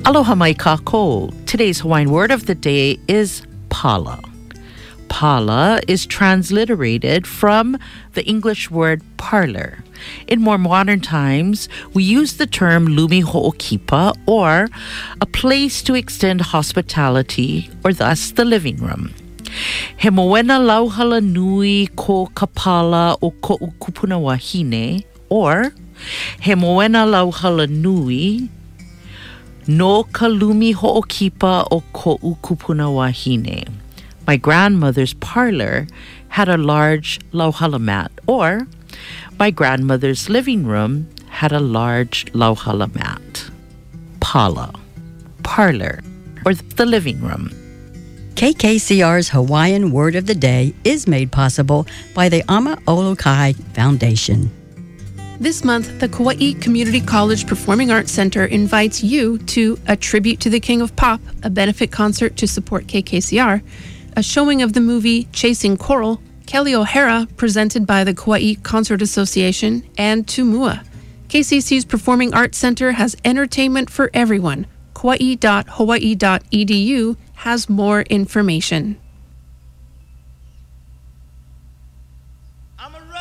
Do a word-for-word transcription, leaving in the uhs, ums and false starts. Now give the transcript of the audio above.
Aloha mai kākou. Today's Hawaiian word of the day is pala. Pala is transliterated from the English word parlor. In more modern times, we use the term lumi ho'okipa, or a place to extend hospitality, or thus the living room. He moena lauhala nui ko kapala o ko'u kupuna wahine, or he moena lauhala nui no ka lumi ho'okipa o ko'u kupuna wahine. My grandmother's parlor had a large lauhala mat, or my grandmother's living room had a large lauhala mat. Pala, parlor, or the living room. K K C R's Hawaiian Word of the Day is made possible by the Ama Olokai Foundation. This month, the Kauai Community College Performing Arts Center invites you to A Tribute to the King of Pop, a benefit concert to support K K C R, a showing of the movie Chasing Coral, Kelly O'Hara, presented by the Kauai Concert Association, and Tumua. K C C's Performing Arts Center has entertainment for everyone. Kauai dot hawaii dot e d u has more information.